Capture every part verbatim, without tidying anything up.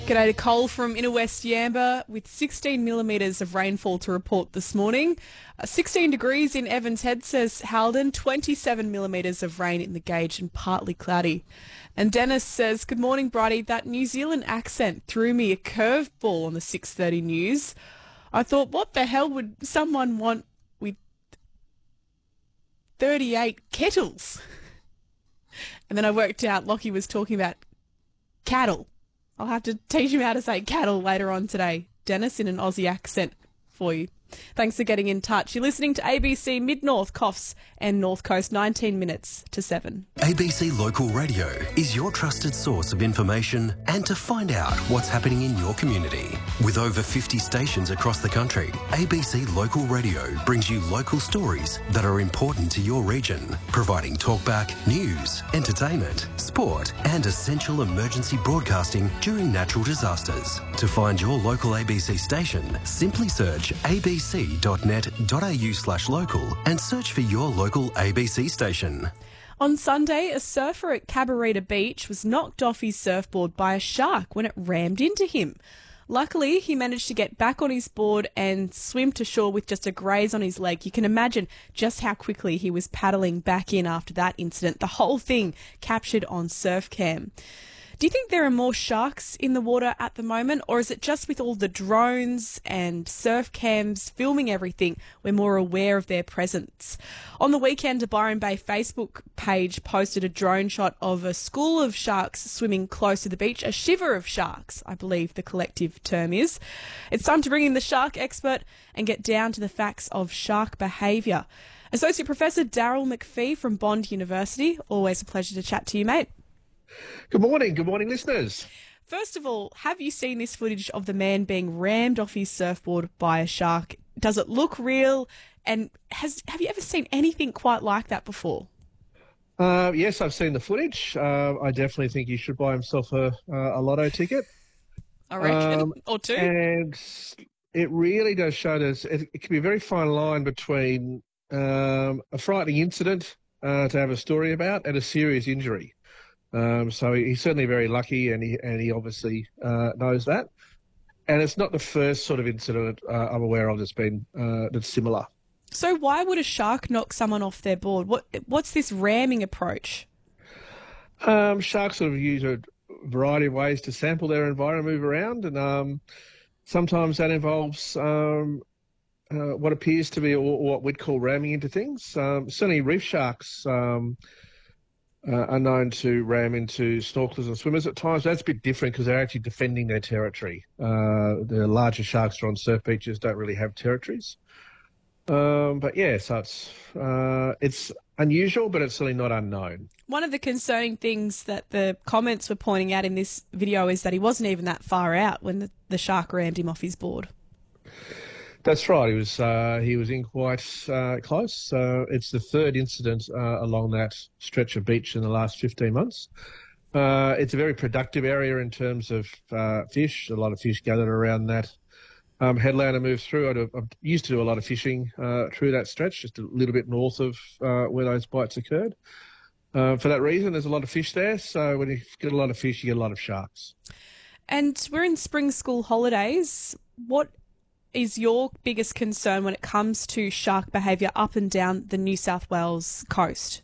G'day to Cole from Inner West Yamba with sixteen millimetres of rainfall to report this morning. Uh, sixteen degrees in Evans Head, says Halden. twenty-seven millimetres of rain in the gauge and partly cloudy. And Dennis says, good morning, Bridie. That New Zealand accent threw me a curveball on the six thirty news. I thought, what the hell would someone want with thirty-eight kettles? And then I worked out Lockie was talking about cattle. I'll have to teach him how to say cattle later on today, Dennis, in an Aussie accent for you. Thanks for getting in touch. You're listening to A B C Mid-North, Coffs and North Coast, nineteen minutes to seven. A B C Local Radio is your trusted source of information and to find out what's happening in your community. With over fifty stations across the country, A B C Local Radio brings you local stories that are important to your region, providing talkback, news, entertainment, sport and essential emergency broadcasting during natural disasters. To find your local A B C station, simply search A B C abc.net.au slash local and search for your local A B C station. On Sunday, a surfer at Cabarita Beach was knocked off his surfboard by a shark when it rammed into him. Luckily, he managed to get back on his board and swim to shore with just a graze on his leg. You can imagine just how quickly he was paddling back in after that incident. The whole thing captured on Surfcam. Do you think there are more sharks in the water at the moment, or is it just with all the drones and surf cams filming everything, we're more aware of their presence? On the weekend, a Byron Bay Facebook page posted a drone shot of a school of sharks swimming close to the beach, a shiver of sharks, I believe the collective term is. It's time to bring in the shark expert and get down to the facts of shark behaviour. Associate Professor Daryl McPhee from Bond University, always a pleasure to chat to you, mate. Good morning. Good morning, listeners. First of all, have you seen this footage of the man being rammed off his surfboard by a shark? Does it look real? And has have you ever seen anything quite like that before? Uh, yes, I've seen the footage. Uh, I definitely think he should buy himself a, a lotto ticket. I reckon, um, or two. And it really does show that it, it can be a very fine line between um, a frightening incident uh, to have a story about and a serious injury. Um, so he's certainly very lucky, and he and he obviously uh, knows that. And it's not the first sort of incident uh, I'm aware of that's been uh, that's similar. So why would a shark knock someone off their board? What what's this ramming approach? Um, sharks sort of use a variety of ways to sample their environment, move around, and um, sometimes that involves um, uh, what appears to be or, or what we'd call ramming into things. Um, certainly, reef sharks. Um, Uh, are known to ram into snorkelers and swimmers at times. That's a bit different because they're actually defending their territory. Uh, the larger sharks that are on surf beaches don't really have territories. Um, but yeah, so it's, uh, it's unusual, but it's certainly not unknown. One of the concerning things that the comments were pointing out in this video is that he wasn't even that far out when the, the shark rammed him off his board. That's right. He was uh, he was in quite uh, close. Uh, it's the third incident uh, along that stretch of beach in the last fifteen months. Uh, it's a very productive area in terms of uh, fish. A lot of fish gathered around that um, headland and moved through. I'd, I used to do a lot of fishing uh, through that stretch, just a little bit north of uh, where those bites occurred. Uh, for that reason, there's a lot of fish there. So when you get a lot of fish, you get a lot of sharks. And we're in spring school holidays. What is your biggest concern when it comes to shark behaviour up and down the New South Wales coast?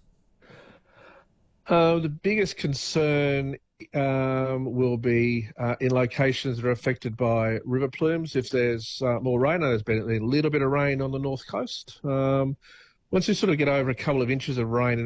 Uh, the biggest concern um, will be uh, in locations that are affected by river plumes. If there's uh, more rain, there's been a little bit of rain on the north coast. Um, once you sort of get over a couple of inches of rain